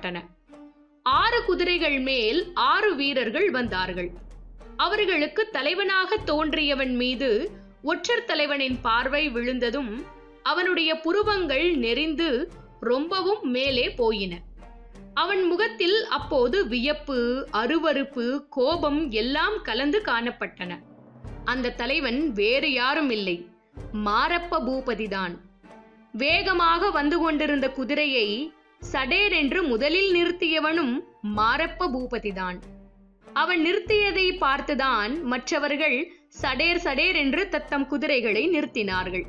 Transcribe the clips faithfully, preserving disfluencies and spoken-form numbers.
நிறுத்தப்பட்டன. ஆறு குதிரைகள் மேல் ஆறு வீரர்கள் வந்தார்கள். அவர்களுக்கு தலைவனாக தோன்றியவன் மீது ஒற்றர் தலைவனின் பார்வை விழுந்ததும் அவனுடைய புருவங்கள் நெறிந்து ரொம்பவும் மேலே போயின. அவன் முகத்தில் அப்போது வியப்பு, அருவருப்பு, கோபம் எல்லாம் கலந்து காணப்பட்டன. அந்த தலைவன் வேறு யாரும் இல்லை, மாரப்ப பூபதிதான். வேகமாக வந்து கொண்டிருந்த குதிரையை சடேர் என்று முதலில் நிறுத்தியவனும் மாரப்ப பூபதிதான். அவன் நிறுத்தியதை பார்த்துதான் மற்றவர்கள் சடேர் சடேர் என்று தத்தம் குதிரைகளை நிறுத்தினார்கள்.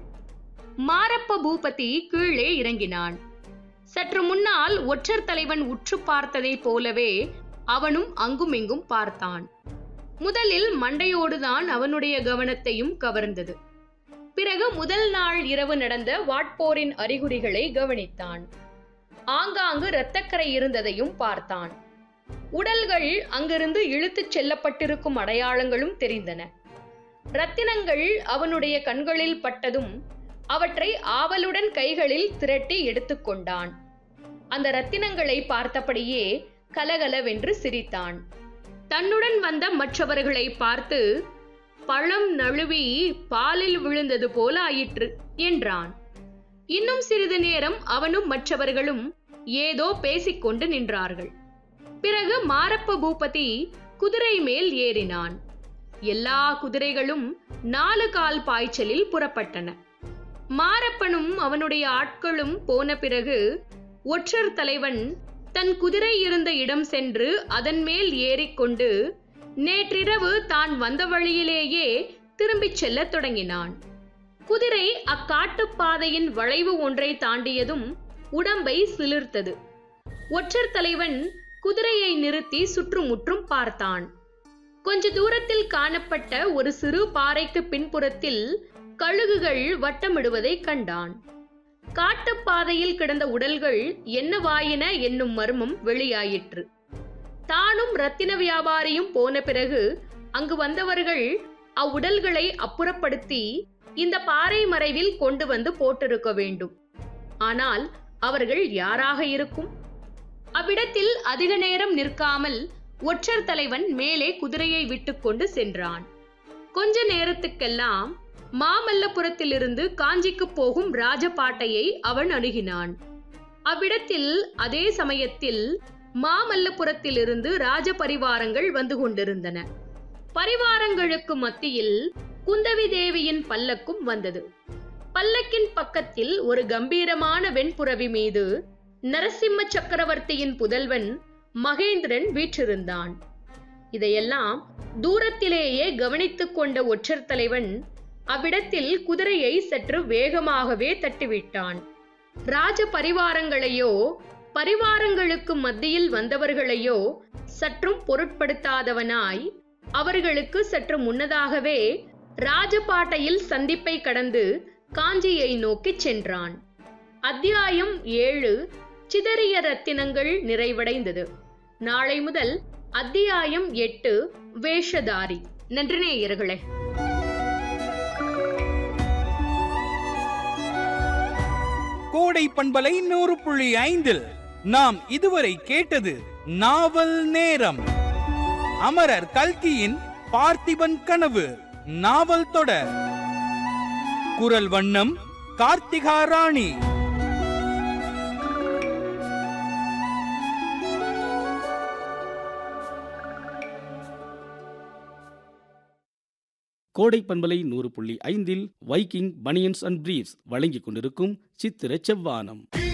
மாரப்ப பூபதி கீழே இறங்கினான். சற்று முன்னால் ஒற்றர் தலைவன் உற்று பார்த்ததை போலவே அவனும் அங்குமிங்கும் பார்த்தான். முதலில் மண்டையோடுதான் அவனுடைய கவனத்தையும் கவர்ந்தது. பிறகு முதல் நாள் இரவு நடந்த வாட்போரின் அறிகுறிகளை கவனித்தான். ஆங்காங்கு இரத்தக்கரை இருந்ததையும் பார்த்தான். உடல்கள் அங்கிருந்து இழுத்துச் செல்லப்பட்டிருக்கும் அடையாளங்களும் தெரிந்தன. இரத்தினங்கள் அவனுடைய கண்களில் பட்டதும் அவற்றை ஆவலுடன் கைகளில் திரட்டி எடுத்துக்கொண்டான். அந்த இரத்தினங்களை பார்த்தபடியே கலகலவென்று சிரித்தான். தன்னுடன் வந்த மற்றவர்களை பார்த்து, பழம் நழுவி பாலில் விழுந்தது போல ஆயிற்று என்றான். இன்னும் சிறிது நேரம் அவனும் மற்றவர்களும் ஏதோ பேசிக்கொண்டு நின்றார்கள். பிறகு மாரப்ப பூபதி குதிரை மேல் ஏறினான். எல்லா குதிரைகளும் நாலு கால் பாய்ச்சலில் புறப்பட்டன. மாரப்பனும் அவனுடைய ஆட்களும் போன பிறகு ஒற்றர் தலைவன் தன் குதிரை இருந்த இடம் சென்று அதன் மேல் ஏறிக்கொண்டு நேற்றிரவு தான் வந்த வழியிலேயே திரும்பிச் செல்ல தொடங்கினான். குதிரை அக்காட்டுப்பாதையின் வளைவு ஒன்றை தாண்டியதும் உடம்பை சிலிர்த்தது. ஒற்றர் தலைவன் குதிரையை நிறுத்தி சுற்றுமுற்றும் பார்த்தான். கொஞ்ச தூரத்தில் காணப்பட்ட ஒரு சிறு பாறைக்கு பின்புறத்தில் கழுகுகள் வட்டமிடுவதை கண்டான். காட்டுப்பாதையில் கிடந்த உடல்கள் என்னவாயின என்னும் மர்மம் வெளியாயிற்று. தானும் இரத்தின வியாபாரியும் போன பிறகு அங்கு வந்தவர்கள் அவ்வுடல்களை அப்புறப்படுத்தி இந்த பாறை மறைவில் கொண்டு வந்து போட்டிருக்க வேண்டும். ஆனால் அவர்கள் யாராக இருக்கும்? அவ்விடத்தில் அதிக நேரம் நிற்காமல் ஒற்றர் தலைவன் மேலே குதிரையை விட்டு கொண்டு சென்றான். கொஞ்ச நேரத்துக்கெல்லாம் மாமல்லபுரத்திலிருந்து காஞ்சிக்கு போகும் ராஜபாட்டையை அவன் அணுகினான். அவ்விடத்தில் அதே சமயத்தில் மாமல்லபுரத்திலிருந்து ராஜ பரிவாரங்கள் வந்து கொண்டிருந்தன. பரிவாரங்களுக்கு மத்தியில் குந்தவி தேவியின் பல்லக்கும் வந்தது. பல்லக்கின் பக்கத்தில் ஒரு கம்பீரமான வெண்புறவி மீது நரசிம்ம சக்கரவர்த்தியின் புதல்வன் மகேந்திரன் வீற்றிருந்தான். இதையெல்லாம் தூரத்திலேயே கவனித்துக் கொண்ட ஒற்றர் தலைவன் அவ்விடத்தில் குதிரையை சற்று வேகமாகவே தட்டிவிட்டான். ராஜ பரிவாரங்களையோ பரிவாரங்களுக்கு மத்தியில் வந்தவர்களையோ சற்றும் பொருட்படுத்தாதவனாய் அவர்களுக்கு சற்று முன்னதாகவே ராஜபாட்டையில் சந்திப்பை கடந்து காஞ்சியை நோக்கிச் சென்றான். அத்தியாயம் ஏழு சிதறிய ரத்தினங்கள் நிறைவடைந்தது. நாளை முதல் அத்தியாயம் எட்டு வேஷதாரி. நன்றி நேயர்களே. கோடை பண்பலை நூறு புள்ளி ஐந்தில் நாம் இதுவரை கேட்டது நாவல் நேரம். அமரர் கல்கியின் பார்த்திபன் கனவு நாவல் தொடர். குரல் வண்ணம் கார்த்திகா ராணி. கோடை பண்பலை நூறு புள்ளி ஐந்தில் வைக்கிங் பனியன்ஸ் அண்ட் பிரீஃப்ஸ் வழங்கிக் கொண்டிருக்கும் சித்திர செவ்வானம்.